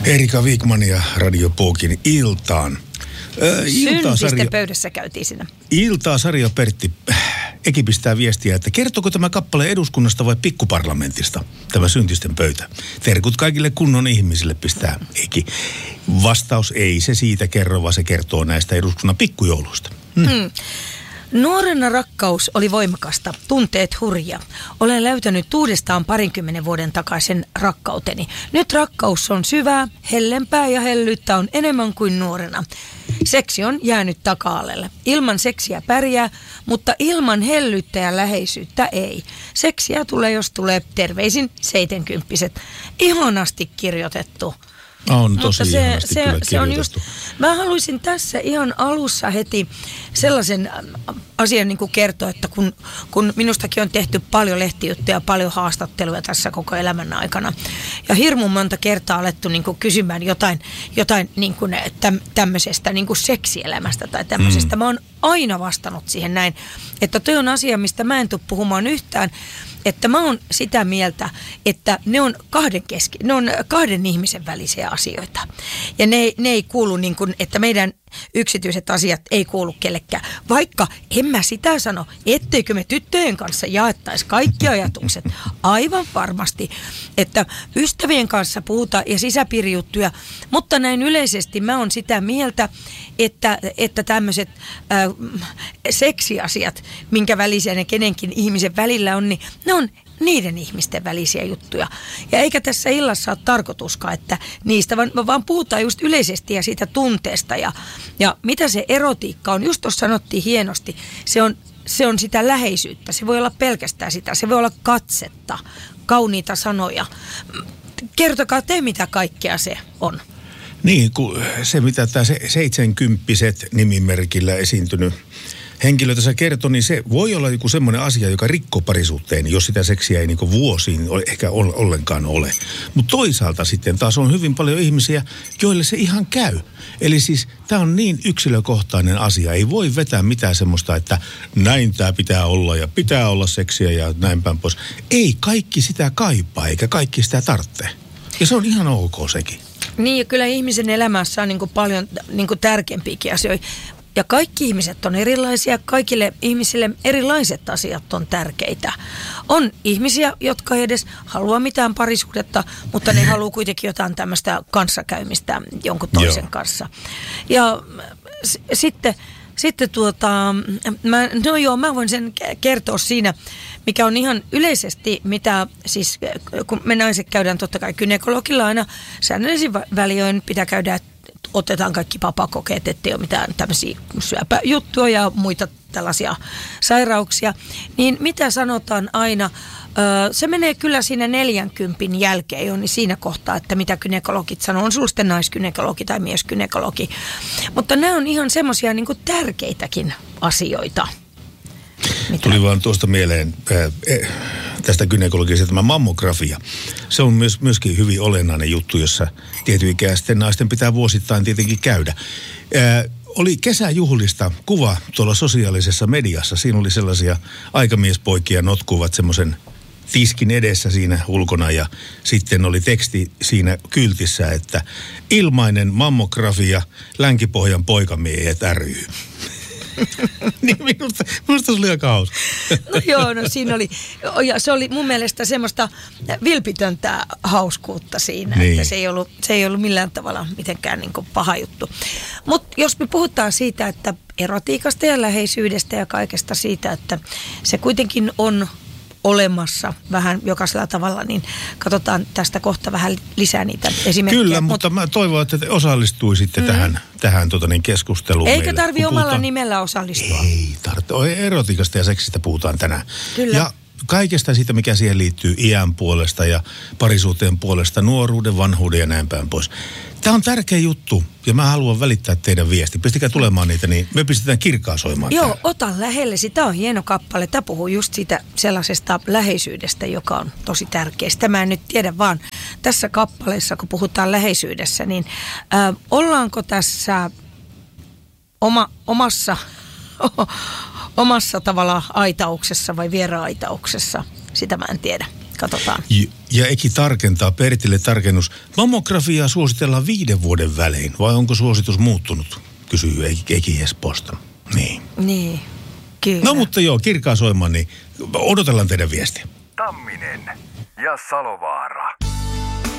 Erika Wikman ja Radio Pookin iltaan. Syntisten pöydässä käytiin siinä. Iltaa Sari Pertti Eki pistää viestiä, että kertooko tämä kappale eduskunnasta vai pikkuparlamentista, tämä Syntisten pöytä. Terkut kaikille kunnon ihmisille, pistää Eki. Vastaus ei se siitä kerro, vaan se kertoo näistä eduskunnan pikkujouluista. Nuorena rakkaus oli voimakasta, tunteet hurja. Olen löytänyt uudestaan 20 vuoden takaisen rakkauteni. Nyt rakkaus on syvää, hellempää ja hellyyttä on enemmän kuin nuorena. Seksi on jäänyt taka-alelle. Ilman seksiä pärjää, mutta ilman hellyyttä ja läheisyyttä ei. Seksiä tulee, jos tulee. Terveisin 70-vuotiaat. Ihanasti kirjoitettu. On tosi ihanasti kyllä kirjoitettu. Mä haluaisin tässä ihan alussa heti sellaisen asian niin kuin kertoa, että kun minustakin on tehty paljon lehtijuttuja, paljon haastatteluja tässä koko elämän aikana. Ja hirmu monta kertaa alettu niin kuin kysymään jotain niin kuin tämmöisestä niin kuin seksielämästä tai tämmöisestä. Mä oon aina vastannut siihen näin, että toi on asia, mistä mä en tule puhumaan yhtään. Että mä oon sitä mieltä, että ne on kahden ihmisen välisiä asioita. Ja ne ei kuulu niin kuin, että meidän yksityiset asiat ei kuulu kellekään. Vaikka en mä sitä sano, etteikö me tyttöjen kanssa jaettaisi kaikki ajatukset. Aivan varmasti, että ystävien kanssa puhutaan ja sisäpiirijuttuja, mutta näin yleisesti mä oon sitä mieltä, että tämmöiset seksiasiat, minkä välisiä ne kenenkin ihmisen välillä on, niin ne on niiden ihmisten välisiä juttuja. Ja eikä tässä illassa ole tarkoituskaan, että niistä, vaan puhutaan just yleisesti ja siitä tunteesta. Ja mitä se erotiikka on, just tuossa sanottiin hienosti, se on sitä läheisyyttä. Se voi olla pelkästään sitä, se voi olla katsetta, kauniita sanoja. Kertokaa te, mitä kaikkea se on. Niin, se mitä tämä 70-vuotiaat nimimerkillä esiintynyt henkilö tässä kertoi, niin se voi olla joku semmoinen asia, joka rikkoo parisuhteen, jos sitä seksiä ei niin vuosiin ehkä ollenkaan ole. Mutta toisaalta sitten taas on hyvin paljon ihmisiä, joille se ihan käy. Eli siis tämä on niin yksilökohtainen asia. Ei voi vetää mitään semmoista, että näin tämä pitää olla ja pitää olla seksiä ja näin päin pois. Ei kaikki sitä kaipaa eikä kaikki sitä tarvitse. Ja se on ihan ok sekin. Niin, ja kyllä ihmisen elämässä on paljon tärkeämpiäkin asioita. Ja kaikki ihmiset on erilaisia, kaikille ihmisille erilaiset asiat on tärkeitä. On ihmisiä, jotka ei edes halua mitään parisuhdetta, mutta ne haluaa kuitenkin jotain tämmöistä kanssakäymistä jonkun toisen kanssa. Ja sitten mä voin sen kertoa siinä, mikä on ihan yleisesti, mitä siis kun me naiset käydään totta kai gynekologilla aina säännöllisin väliöin pitää käydä, otetaan kaikki papakokeet, ettei ole mitään tämmöisiä syöpäjuttuja ja muita tällaisia sairauksia. Niin mitä sanotaan aina, se menee kyllä siinä 40 jälkeen jo, niin siinä kohtaa, että mitä gynekologit sanoo, on sulla sitten naisgynekologi tai miesgynekologi. Mutta nämä on ihan semmoisia niin kuin tärkeitäkin asioita. Tuli vaan tuosta mieleen tästä gynekologisesta tämä mammografia. Se on myöskin hyvin olennainen juttu, jossa tietyikäisten naisten pitää vuosittain tietenkin käydä. Oli kesäjuhlista kuva tuolla sosiaalisessa mediassa. Siinä oli sellaisia aikamiespoikia notkuvat semmoisen tiskin edessä siinä ulkona ja sitten oli teksti siinä kyltissä, että ilmainen mammografia Länki-Pohjan poikamiehet ry. Niin minusta se oli aika hauska. No joo, siinä oli, ja se oli mun mielestä semmoista vilpitöntä hauskuutta siinä, niin. Että se ei ollut millään tavalla mitenkään niin kuin paha juttu. Mutta jos me puhutaan siitä, että erotiikasta ja läheisyydestä ja kaikesta siitä, että se kuitenkin on olemassa vähän jokaisella tavalla, niin katsotaan tästä kohta vähän lisää niitä esimerkkejä. Kyllä, mutta mä toivon, että te osallistuisitte tähän keskusteluun. Eikä tarvitse omalla nimellä osallistua. Ei tarvitse. Erotiikasta ja seksistä puhutaan tänään. Kyllä. Ja kaikesta siitä, mikä siihen liittyy iän puolesta ja parisuhteen puolesta, nuoruuden, vanhuuden ja näin päin pois. Tämä on tärkeä juttu ja mä haluan välittää teidän viesti. Pistikää tulemaan niitä, niin me pistetään kirkkaa soimaan. Joo, täällä. ota lähelle. Tämä on hieno kappale. Tämä puhuu just siitä sellaisesta läheisyydestä, joka on tosi tärkeä. Sitä mä en nyt tiedä, vaan tässä kappaleessa, kun puhutaan läheisyydessä, niin ollaanko tässä omassa tavalla aitauksessa vai viera-aitauksessa? Sitä mä en tiedä. Katsotaan. Ja Eki tarkentaa, Pertille tarkennus. Mammografiaa suositellaan 5 vuoden välein, vai onko suositus muuttunut? Kysyy Eki Espoosta. Niin, kyllä. No mutta joo, kirkkaa soimaan, niin odotellaan teidän viestiä. Tamminen ja Salovaara.